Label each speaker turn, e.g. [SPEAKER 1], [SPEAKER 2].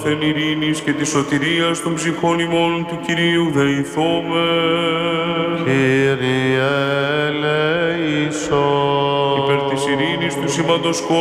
[SPEAKER 1] Εν ειρήνης και της σωτηρίας των ψυχών ημών του Κυρίου δεηθώμε.
[SPEAKER 2] Κύριε ελέησον.
[SPEAKER 1] Υπέρ της ειρήνης του σύμπαντος